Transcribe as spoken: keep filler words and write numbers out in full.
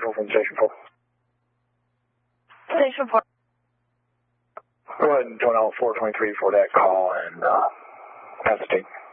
four from Station four. Station four. Go ahead and join all four twenty-three for that call and uh, pass the team.